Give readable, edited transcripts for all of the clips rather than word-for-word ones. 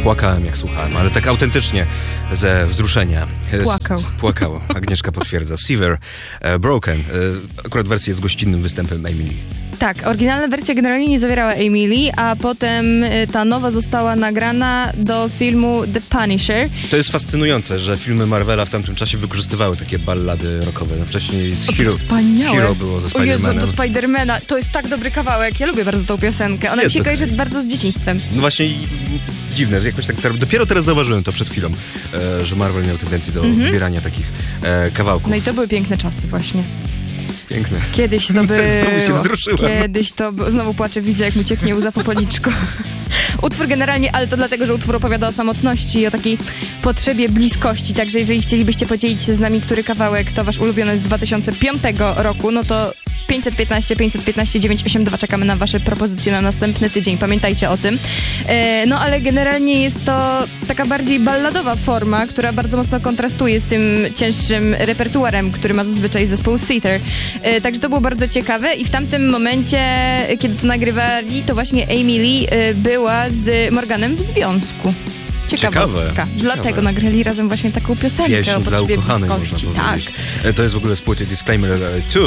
Płakałem jak słuchałem, ale tak autentycznie ze wzruszenia. Płakało. Agnieszka potwierdza. Sever, Broken. Akurat wersja jest gościnnym występem Amy Lee. Tak, oryginalna wersja generalnie nie zawierała Amy Lee, a potem ta nowa została nagrana do filmu The Punisher. To jest fascynujące, że filmy Marvela w tamtym czasie wykorzystywały takie ballady rockowe. No wcześniej z Hero było ze Spider-Manem. O Jezu, do Spider-Mana. To jest tak dobry kawałek. Ja lubię bardzo tą piosenkę. Ona mi się kojarzy bardzo z dzieciństwem. No właśnie dziwne, jakoś tak dopiero teraz zauważyłem to przed chwilą, że Marvel miał tendencję do wybierania takich kawałków. No i to były piękne czasy właśnie. Piękne. Kiedyś to było. Znowu się wzruszyłem. Kiedyś to było. Znowu płaczę, widzę jak mu cieknie łza po policzku. Utwór generalnie, ale to dlatego, że utwór opowiada o samotności i o takiej potrzebie bliskości. Także jeżeli chcielibyście podzielić się z nami, który kawałek to wasz ulubiony z 2005 roku, no to 515 982 czekamy na wasze propozycje na następny tydzień. Pamiętajcie o tym. No ale generalnie jest to taka bardziej balladowa forma, która bardzo mocno kontrastuje z tym cięższym repertuarem, który ma zazwyczaj zespół Seether. Także to było bardzo ciekawe i w tamtym momencie, kiedy to nagrywali, to właśnie Amy Lee była z Morganem w związku. Ciekawostka. Dlatego nagrali razem właśnie taką piosenkę Pieśń o dla potrzebie ukochanej, bliskości. można powiedzieć. To jest w ogóle z płyty Disclaimer 2,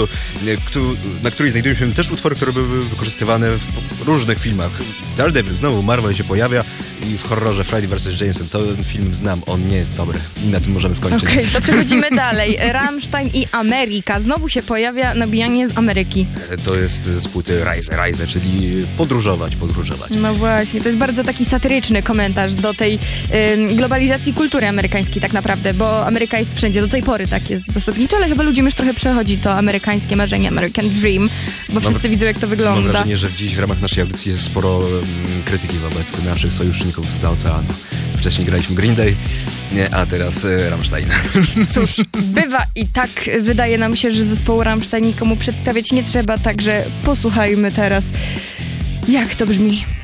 na której znajdują się też utwory, które były wykorzystywane w różnych filmach. Daredevil, znowu Marvel się pojawia i w horrorze Friday vs. Jason. Ten film znam, on nie jest dobry. I na tym możemy skończyć. Okej, to przechodzimy dalej. Rammstein i Ameryka. Znowu się pojawia nabijanie z Ameryki. To jest z płyty Reise, czyli podróżować. No właśnie, to jest bardzo taki satyryczny komentarz do tej globalizacji kultury amerykańskiej tak naprawdę, bo Ameryka jest wszędzie, do tej pory tak jest zasadniczo, ale chyba ludziom już trochę przechodzi to amerykańskie marzenie, American Dream, bo wszyscy widzą jak to wygląda. Mam wrażenie, że dziś w ramach naszej audycji jest sporo krytyki wobec naszych sojuszników za oceanu. Wcześniej graliśmy Green Day, a teraz Rammstein. Cóż, bywa i tak wydaje nam się, że zespołu Rammstein nikomu przedstawiać nie trzeba, także posłuchajmy teraz, jak to brzmi.